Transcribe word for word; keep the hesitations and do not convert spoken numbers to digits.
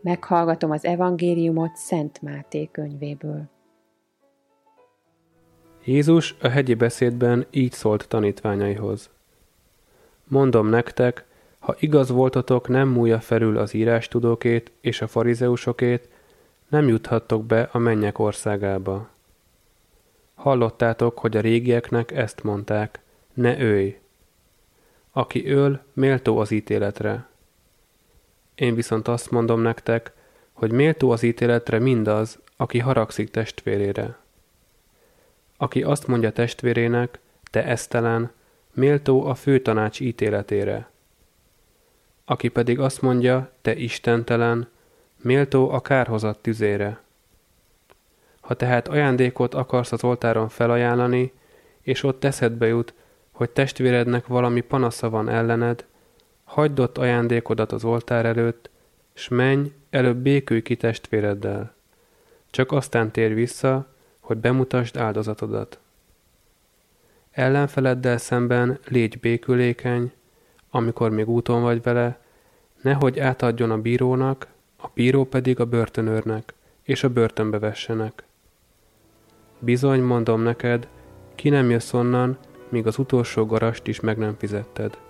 Meghallgatom az evangéliumot Szent Máté könyvéből. Jézus a hegyi beszédben így szólt tanítványaihoz. Mondom nektek, ha igaz voltatok, nem múlja felül az írástudókét és a farizeusokét, nem juthattok be a mennyek országába. Hallottátok, hogy a régieknek ezt mondták, ne ölj. Aki öl, méltó az ítéletre. Én viszont azt mondom nektek, hogy méltó az ítéletre mindaz, aki haragszik testvérére. Aki azt mondja testvérének, te esztelen, méltó a főtanács ítéletére. Aki pedig azt mondja, te istentelen, méltó a kárhozat tüzére. Ha tehát ajándékot akarsz az oltáron felajánlani, és ott eszedbe jut, hogy testvérednek valami panasza van ellened, hagyd ott ajándékodat az oltár előtt, s menj, előbb békülj ki testvéreddel. Csak aztán térj vissza, hogy bemutasd áldozatodat. Ellenfeleddel szemben légy békülékeny, amikor még úton vagy vele, nehogy átadjon a bírónak, a bíró pedig a börtönőrnek, és a börtönbe vessenek. Bizony, mondom neked, ki nem jössz onnan, míg az utolsó garast is meg nem fizetted.